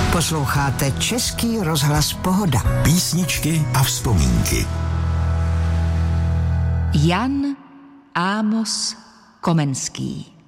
Posloucháte Český rozhlas Pohoda. Písničky a vzpomínky. Jan Amos Komenský.